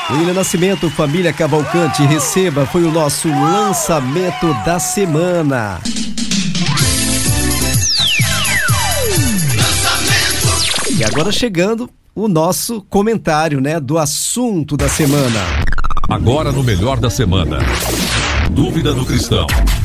William Nascimento, Família Cavalcante, receba, foi o nosso lançamento da semana. E agora chegando o nosso comentário, do assunto da semana. Agora no Melhor da Semana. Dúvida do cristão.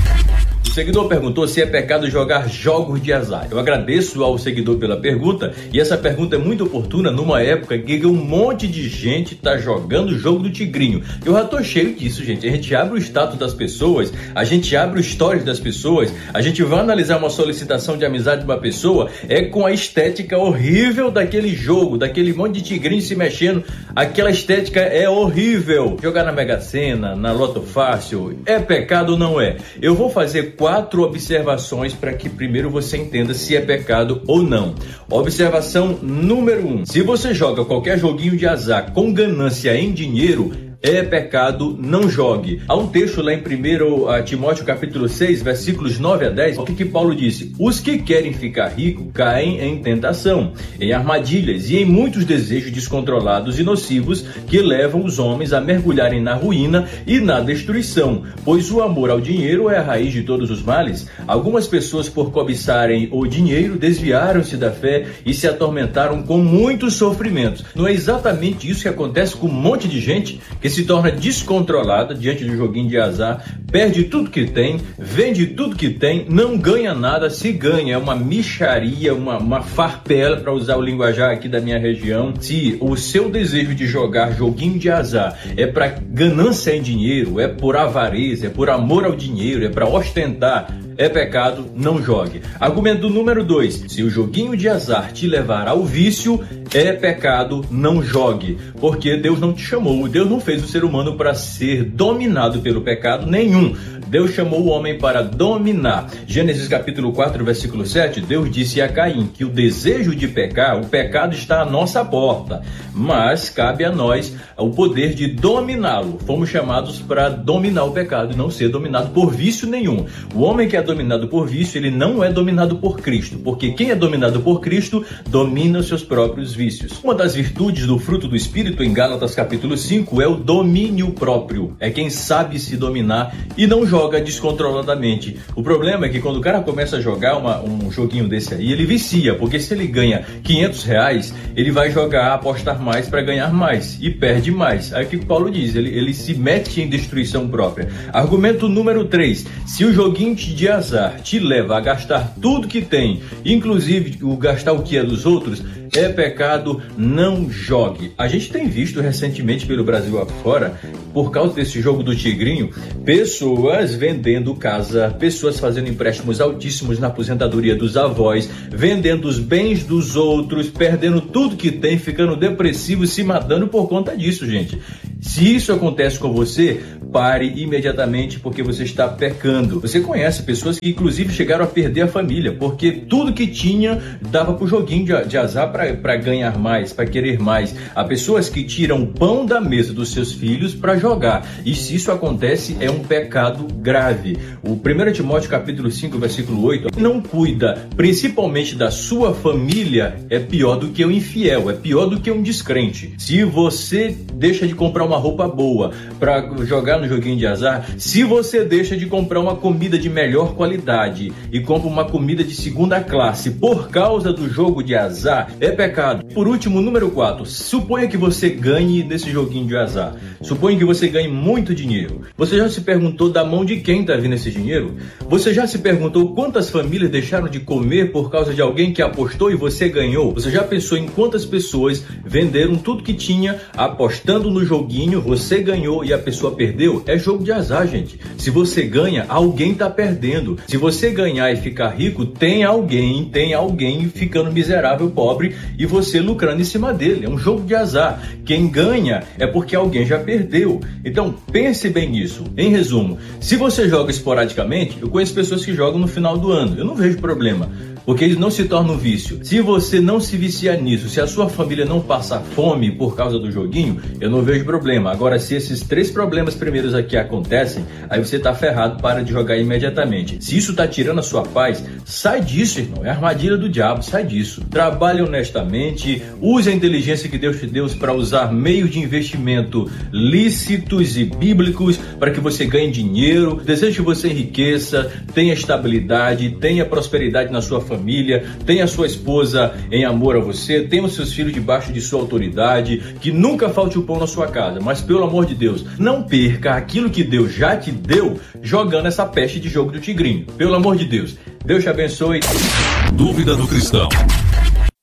O seguidor perguntou se é pecado jogar jogos de azar. Eu agradeço ao seguidor pela pergunta, e essa pergunta é muito oportuna numa época que um monte de gente tá jogando o jogo do tigrinho. Eu já tô cheio disso, gente. A gente abre o status das pessoas, a gente abre o stories das pessoas, a gente vai analisar uma solicitação de amizade de uma pessoa, com a estética horrível daquele jogo, daquele monte de tigrinho se mexendo. Aquela estética é horrível. Jogar na Mega Sena, na Loto Fácil, é pecado ou não é? Eu vou fazer 4 observações para que primeiro você entenda se é pecado ou não. Observação número 1. Se você joga qualquer joguinho de azar com ganância em dinheiro, é pecado, não jogue. Há um texto lá em 1 Timóteo capítulo 6, versículos 9 a 10, o que Paulo disse? Os que querem ficar ricos caem em tentação, em armadilhas e em muitos desejos descontrolados e nocivos que levam os homens a mergulharem na ruína e na destruição, pois o amor ao dinheiro é a raiz de todos os males. Algumas pessoas, por cobiçarem o dinheiro, desviaram-se da fé e se atormentaram com muitos sofrimentos. Não é exatamente isso que acontece com um monte de gente que se torna descontrolada diante do joguinho de azar, perde tudo que tem, vende tudo que tem, não ganha nada, se ganha é uma mixaria, uma farpela, para usar o linguajar aqui da minha região. Se o seu desejo de jogar joguinho de azar é para ganância em dinheiro, é por avareza, é por amor ao dinheiro, é para ostentar, é pecado, não jogue. Argumento número 2, se o joguinho de azar te levar ao vício, é pecado, não jogue, porque Deus não te chamou, Deus não fez o ser humano para ser dominado pelo pecado nenhum. Deus chamou o homem para dominar. Gênesis capítulo 4, versículo 7, Deus disse a Caim que o desejo de pecar, o pecado está à nossa porta, mas cabe a nós o poder de dominá-lo. Fomos chamados para dominar o pecado e não ser dominado por vício nenhum. O homem que é dominado por vício, ele não é dominado por Cristo, porque quem é dominado por Cristo domina os seus próprios vícios. Uma das virtudes do fruto do Espírito em Gálatas capítulo 5 é o domínio próprio. É quem sabe se dominar e não joga descontroladamente. O problema é que quando o cara começa a jogar um joguinho desse aí, ele vicia, porque se ele ganha R$500, ele vai jogar, apostar mais para ganhar mais e perde mais. Aí o que o Paulo diz? Ele se mete em destruição própria. Argumento número 3, se o joguinho de azar te leva a gastar tudo que tem, inclusive gastar o que é dos outros, é pecado, não jogue. A gente tem visto recentemente pelo Brasil afora, por causa desse jogo do tigrinho, pessoas vendendo casa, pessoas fazendo empréstimos altíssimos na aposentadoria dos avós, vendendo os bens dos outros, perdendo tudo que tem, ficando depressivo e se matando por conta disso, gente. Se isso acontece com você, pare imediatamente, porque você está pecando. Você conhece pessoas que inclusive chegaram a perder a família, porque tudo que tinha dava pro joguinho de azar para ganhar mais, para querer mais. Há pessoas que tiram o pão da mesa dos seus filhos para jogar, e se isso acontece é um pecado grave. O 1 Timóteo capítulo 5, versículo 8, não cuida principalmente da sua família, é pior do que um infiel, é pior do que um descrente. Se você deixa de comprar uma roupa boa para jogar no joguinho de azar, se você deixa de comprar uma comida de melhor qualidade e compra uma comida de segunda classe por causa do jogo de azar, é pecado. Por último, número 4, suponha que você ganhe nesse joguinho de azar, suponha que você ganhe muito dinheiro. Você já se perguntou da mão de quem está vindo esse dinheiro? Você já se perguntou quantas famílias deixaram de comer por causa de alguém que apostou e você ganhou? Você já pensou em quantas pessoas venderam tudo que tinha apostando no joguinho, você ganhou e a pessoa perdeu? É jogo de azar, gente. Se você ganha, alguém está perdendo. Se você ganhar e ficar rico, tem alguém ficando miserável, pobre, e você lucrando em cima dele. É um jogo de azar. Quem ganha é porque alguém já perdeu. Então pense bem nisso. Em resumo, se você joga esporadicamente, eu conheço pessoas que jogam no final do ano. Eu não vejo problema. porque eles não se tornam vício. Se você não se viciar nisso, se a sua família não passar fome por causa do joguinho, eu não vejo problema. Agora, se esses 3 problemas primeiros aqui acontecem, aí você tá ferrado, para de jogar imediatamente. Se isso tá tirando a sua paz, sai disso, irmão. É a armadilha do diabo, sai disso. Trabalhe honestamente, use a inteligência que Deus te deu para usar meios de investimento lícitos e bíblicos para que você ganhe dinheiro. Desejo que você enriqueça, tenha estabilidade, tenha prosperidade na sua família, tenha sua esposa em amor a você, tenha os seus filhos debaixo de sua autoridade, que nunca falte o pão na sua casa. Mas pelo amor de Deus, não perca aquilo que Deus já te deu jogando essa peste de jogo do tigrinho. Pelo amor de Deus. Deus te abençoe. Dúvida do Cristão.